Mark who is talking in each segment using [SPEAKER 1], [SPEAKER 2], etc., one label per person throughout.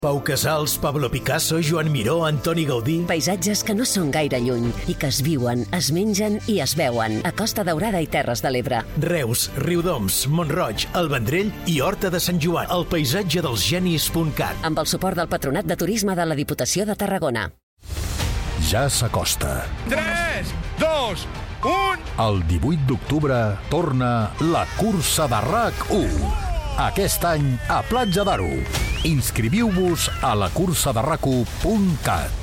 [SPEAKER 1] Pau Casals, Pablo Picasso, Joan Miró, Antoni Gaudí...
[SPEAKER 2] Paisatges que no són gaire lluny i que es viuen, es mengen i es veuen a Costa Daurada i Terres de l'Ebre.
[SPEAKER 1] Reus, Riudoms, Mont-roig, el Vendrell i Horta de Sant Joan. El paisatge dels genis.cat.
[SPEAKER 2] Amb el suport del Patronat de Turisme de la Diputació de Tarragona.
[SPEAKER 3] Ja s'acosta.
[SPEAKER 4] 3, 2, 1...
[SPEAKER 3] El 18 d'octubre torna la cursa de RAC1. Aquest any a Platja d'Aro. Inscriviu-vos a la cursaderrac1.cat.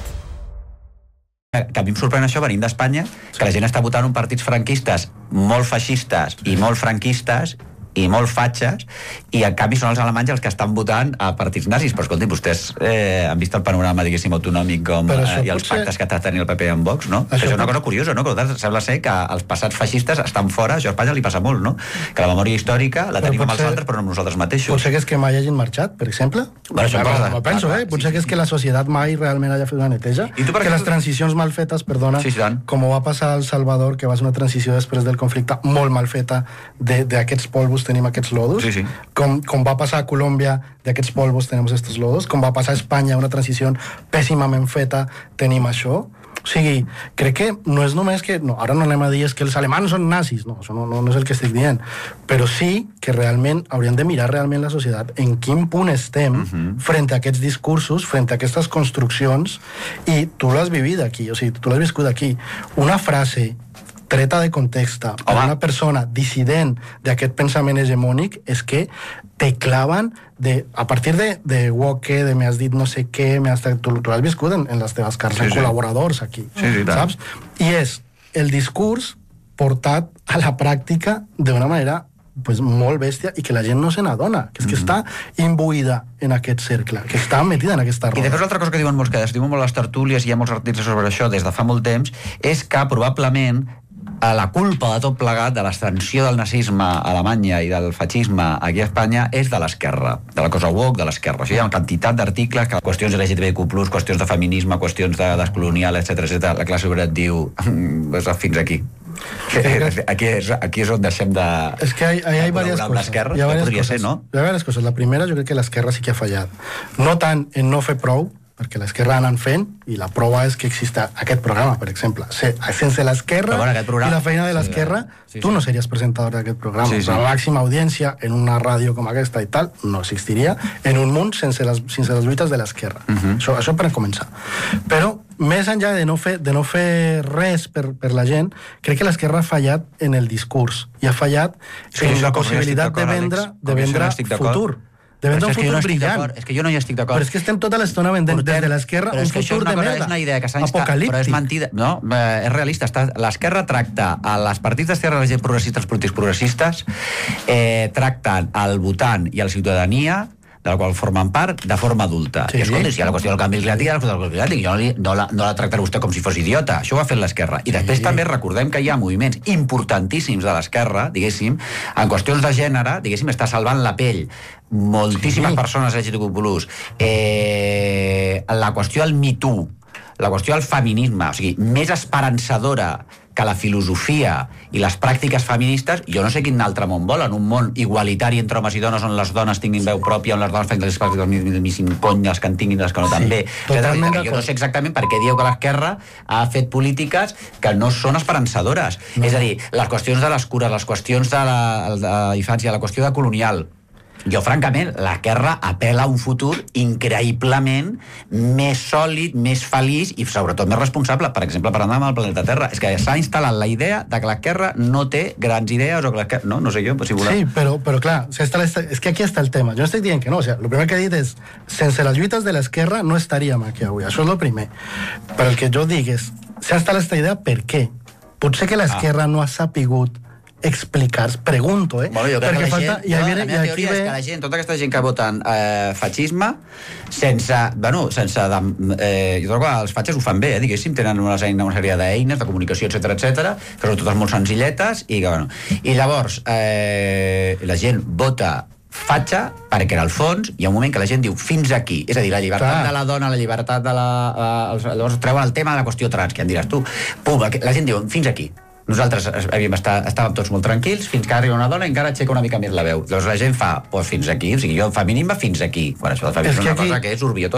[SPEAKER 5] Que a mi em sorprèn això venint d'Espanya, que la gent està votant uns partits franquistes molt feixistes i molt franquistes i molt fatxes, i en canvi són els alemanys els que estan votant a partits nazis. Però escolti, vostès han vist el panorama, diguéssim, autonòmic i els pactes que està tenint el PP amb Vox, no? Això és una cosa curiosa, no? Que sembla ser que els passats feixistes estan fora, això a Espanya li passa molt, no? Que la memòria històrica la tenim amb els altres, però no amb nosaltres mateixos.
[SPEAKER 6] Potser que és que mai hagin marxat, per exemple? M'ho penso, Potser que és que la societat mai realment hagi fet una neteja, que les transicions mal fetes, perdona, com ho va passar al Salvador, que va ser una transició després del conflicte molt mal feta, d'aquests polvos tenim aquests lodos, com va passar a Colòmbia, d'aquests polvos tenim aquests lodos, com va passar a Espanya, una transició pèssimament feta, tenim això. O sigui, crec que no és només que... No, ara no anem a dir que els alemans són nazis, no, això no és el que estic dient, però sí que realment hauríem de mirar realment la societat en quin punt estem frente a aquests discursos, frente a aquestes construccions, i tu l'has vivit aquí, o sigui, tu l'has viscut aquí. Una frase treta de context per una persona dissident d'aquest pensament hegemònic és que te claven a partir de woke, de me has dit no sé què, tu l'has viscut en les teves cartes, en col·laboradors aquí, saps? I és el discurs portat a la pràctica d'una manera molt bèstia i que la gent no se n'adona, que és que està imbuïda en aquest cercle, que està metida en aquesta roda.
[SPEAKER 5] I després l'altra cosa que diuen molts, que es diuen molt les tertúlies, i hi ha molts articles sobre això des de fa molt temps, és que probablement la culpa de tot plegat de l'extensió del nazisme a Alemanya i del feixisme aquí a Espanya és de l'esquerra, de la cosa woke de l'esquerra. O sigui, hi ha una quantitat d'articles, qüestions LGTBIQ+, qüestions de feminisme, qüestions de descolonial, etc. La classe obrera et diu fins aquí. Aquí és on deixem de...
[SPEAKER 6] És que hi ha diverses coses.
[SPEAKER 5] Hi ha
[SPEAKER 6] diverses coses. La primera, jo crec que l'esquerra sí que ha fallat. No tant en no fer prou, perquè l'esquerra ha anat fent, i la prova és que existe aquest programa, per exemple. Sense l'esquerra i la feina de l'esquerra, tu no series presentador d'aquest programa. La màxima audiència en una ràdio com aquesta i tal no existiria en un món sense les lluites de l'esquerra. Això per començar. Però, més enllà de no fer res per la gent, crec que l'esquerra ha fallat en el discurs i ha fallat en la possibilitat de vendre futur. De vendre un futur brillant.
[SPEAKER 5] És que jo no hi estic d'acord.
[SPEAKER 6] Però és que estem tota l'estona vendent des de l'esquerra un futur de merda.
[SPEAKER 5] És una idea que s'ha
[SPEAKER 6] apocalíptic.
[SPEAKER 5] Però és mentida. No, és realista. L'esquerra tracta, els partits d'esquerra, la gent progressista, els polítics progressistes, tracten el votant i la ciutadania, de la qual formen part, de forma adulta. I escolta, si hi ha la qüestió del canvi climàtic, jo no la tractaré vostè com si fos idiota. Això ho ha fet l'esquerra. I després també recordem que hi ha moviments importantíssims de l'esquerra, diguéssim, en qüestions de gènere, diguéssim, està salvant la pell moltíssimes persones LGTB+. La qüestió del Me Too, la qüestió del feminisme, o sigui, més esperançadora que la filosofia i les pràctiques feministes, jo no sé quin altre món volen, un món igualitari entre homes i dones, on les dones tinguin veu pròpia, on les dones fan les pràctiques més incony, les que en tinguin, les que no també. Jo no sé exactament per què dieu que l'esquerra ha fet polítiques que no són esperançadores. És a dir, les qüestions de les cures, les qüestions de la infància, la qüestió de colonial. Jo, francament, l'esquerra apel·la a un futur increïblement més sòlid, més feliç i, sobretot, més responsable. Per exemple, parlant amb el planeta Terra. És que s'ha instal·lat la idea de que l'esquerra no té grans idees o que l'esquerra... No sé jo, si voleu...
[SPEAKER 6] Sí, però clar, és que aquí està el tema. Jo estic dient que no. O sigui, el primer que he dit és sense les lluites de l'esquerra no estaríem aquí avui. Això és el primer. Però el que jo dic és s'ha instal·lat aquesta idea per què? Potser que l'esquerra no ha sapigut explicar, pregunto,
[SPEAKER 5] perquè falta... La meva teoria és que la gent, tota aquesta gent que voten feixisme, sense... Jo trobo que els fatxes ho fan bé, diguéssim, tenen una sèrie d'eines de comunicació, etc, que són totes molt senzilletes, i llavors la gent vota fatxa perquè en el fons hi ha un moment que la gent diu fins aquí, és a dir, la llibertat de la dona, la llibertat de la... Llavors treuen el tema de la qüestió trans, que en diràs tu, la gent diu fins aquí. Nosaltres estàvem tots molt tranquils fins que arriba una dona i encara aixeca una mica més la veu. Llavors la gent fa, doncs fins aquí, o sigui, jo el feminisme fins aquí, quan això del feminisme és una cosa que és urbi